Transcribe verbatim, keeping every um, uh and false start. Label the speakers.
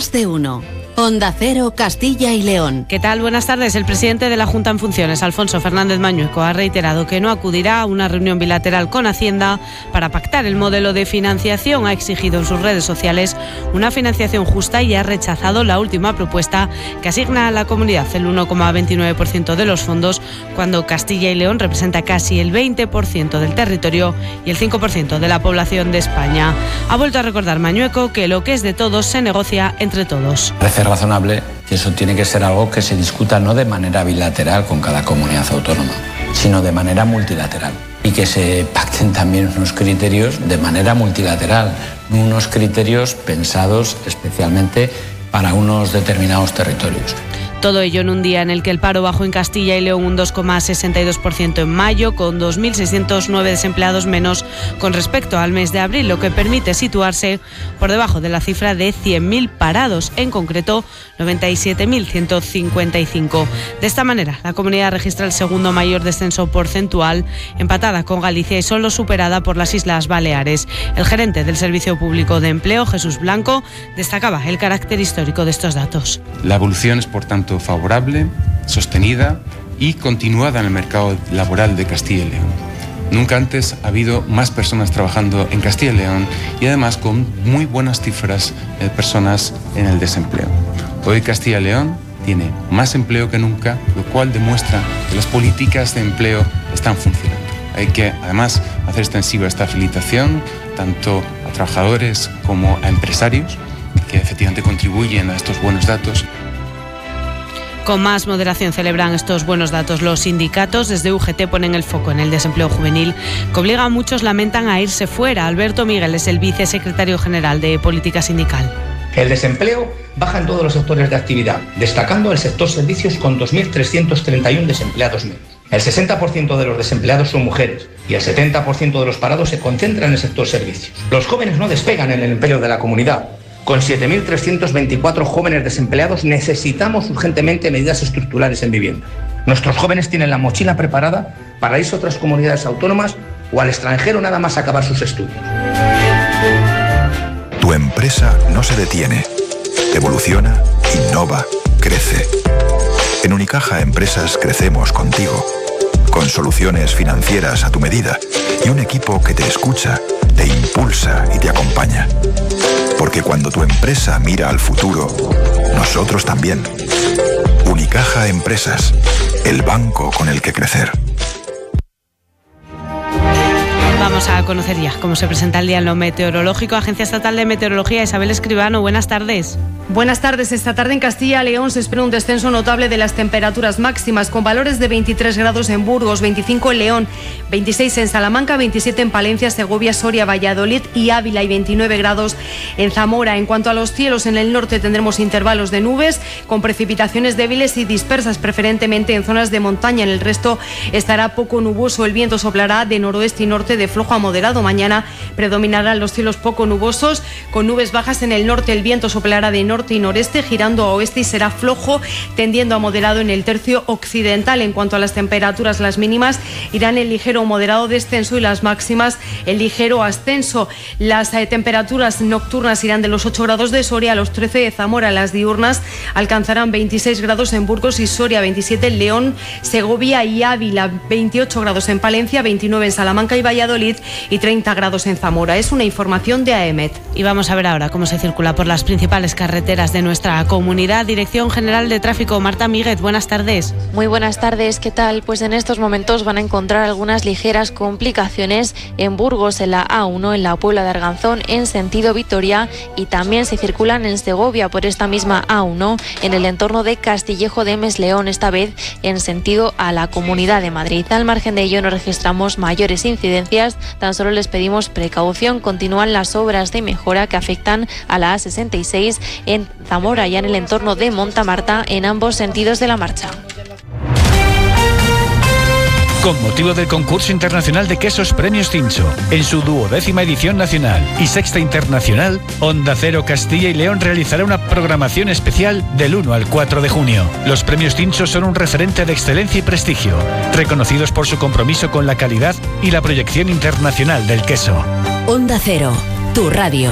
Speaker 1: Más de uno. Onda Cero, Castilla y León.
Speaker 2: ¿Qué tal? Buenas tardes. El presidente de la Junta en funciones, Alfonso Fernández Mañueco, ha reiterado que no acudirá a una reunión bilateral con Hacienda para pactar el modelo de financiación. Ha exigido en sus redes sociales una financiación justa y ha rechazado la última propuesta que asigna a la comunidad el uno coma veintinueve por ciento de los fondos, cuando Castilla y León representa casi el veinte por ciento del territorio y el cinco por ciento de la población de España. Ha vuelto a recordar Mañueco que lo que es de todos se negocia entre todos.
Speaker 3: Parece razonable que eso tiene que ser algo que se discuta no de manera bilateral con cada comunidad autónoma, sino de manera multilateral. Y que se pacten también unos criterios de manera multilateral, unos criterios pensados especialmente para unos determinados territorios.
Speaker 2: Todo ello en un día en el que el paro bajó en Castilla y León un dos coma sesenta y dos por ciento en mayo, con dos mil seiscientos nueve desempleados menos con respecto al mes de abril, lo que permite situarse por debajo de la cifra de cien mil parados, en concreto noventa y siete mil ciento cincuenta y cinco. De esta manera, la comunidad registra el segundo mayor descenso porcentual, empatada con Galicia y solo superada por las Islas Baleares. El gerente del Servicio Público de Empleo, Jesús Blanco, destacaba el carácter histórico de estos datos.
Speaker 4: La evolución es, por tanto, favorable, sostenida y continuada en el mercado laboral de Castilla y León. Nunca antes ha habido más personas trabajando en Castilla y León y además con muy buenas cifras de personas en el desempleo. Hoy Castilla y León tiene más empleo que nunca, lo cual demuestra que las políticas de empleo están funcionando. Hay que además hacer extensiva esta felicitación tanto a trabajadores como a empresarios que efectivamente contribuyen a estos buenos datos.
Speaker 2: Con más moderación celebran estos buenos datos los sindicatos. Desde U G T ponen el foco en el desempleo juvenil, que obliga a muchos, lamentan, a irse fuera. Alberto Miguel es el vicesecretario general de Política Sindical.
Speaker 5: El desempleo baja en todos los sectores de actividad, destacando el sector servicios con dos mil trescientos treinta y uno desempleados menos. El sesenta por ciento de los desempleados son mujeres y el setenta por ciento de los parados se concentra en el sector servicios. Los jóvenes no despegan en el empleo de la comunidad. Con siete mil trescientos veinticuatro jóvenes desempleados necesitamos urgentemente medidas estructurales en vivienda. Nuestros jóvenes tienen la mochila preparada para irse a otras comunidades autónomas o al extranjero nada más acabar sus estudios.
Speaker 6: Tu empresa no se detiene. Evoluciona, innova, crece. En Unicaja Empresas crecemos contigo, con soluciones financieras a tu medida y un equipo que te escucha, te impulsa y te acompaña. Porque cuando tu empresa mira al futuro, nosotros también. Unicaja Empresas, el banco con el que crecer.
Speaker 2: Vamos a conocer ya cómo se presenta el día en lo meteorológico. Agencia Estatal de Meteorología, Isabel Escribano, buenas tardes.
Speaker 7: Buenas tardes. Esta tarde en Castilla y León se espera un descenso notable de las temperaturas máximas, con valores de veintitrés grados en Burgos, veinticinco en León, veintiséis en Salamanca, veintisiete en Palencia, Segovia, Soria, Valladolid y Ávila y veintinueve grados en Zamora. En cuanto a los cielos, en el norte tendremos intervalos de nubes con precipitaciones débiles y dispersas, preferentemente en zonas de montaña. En el resto estará poco nuboso. El viento soplará de noroeste y norte de flojo a moderado. Mañana predominarán los cielos poco nubosos, con nubes bajas en el norte. El viento soplará de norte y noreste, girando a oeste, y será flojo, tendiendo a moderado en el tercio occidental. En cuanto a las temperaturas, las mínimas irán en ligero o moderado descenso y las máximas en ligero ascenso. Las eh, temperaturas nocturnas irán de los ocho grados de Soria a los trece de Zamora. Las diurnas alcanzarán veintiséis grados en Burgos y Soria, veintisiete en León, Segovia y Ávila, veintiocho grados en Palencia, veintinueve en Salamanca y Valladolid y treinta grados en Zamora. Es una información de AEMET.
Speaker 2: Y vamos a ver ahora cómo se circula por las principales carreteras de nuestra comunidad. Dirección General de Tráfico, Marta Míguez, buenas tardes.
Speaker 8: Muy buenas tardes, ¿qué tal? Pues en estos momentos van a encontrar algunas ligeras complicaciones en Burgos, en la A uno, en la Puebla de Arganzón, en sentido Vitoria, y también se circulan en Segovia por esta misma A uno, en el entorno de Castillejo de Mesleón, esta vez en sentido a la Comunidad de Madrid. Al margen de ello no registramos mayores incidencias, tan solo les pedimos precaución. Continúan las obras de mejora que afectan a la A sesenta y seis en Zamora, ya en el entorno de Montamarta, en ambos sentidos de la marcha.
Speaker 9: Con motivo del concurso internacional de quesos Premios Tincho, en su duodécima edición nacional y sexta internacional, Onda Cero Castilla y León realizará una programación especial del uno al cuatro de junio. Los Premios Tincho son un referente de excelencia y prestigio, reconocidos por su compromiso con la calidad y la proyección internacional del queso.
Speaker 1: Onda Cero, tu radio.